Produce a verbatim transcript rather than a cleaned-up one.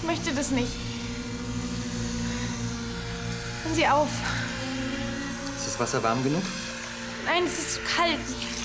Ich möchte das nicht. Hören Sie auf. Ist das Wasser warm genug? Nein, es ist zu kalt.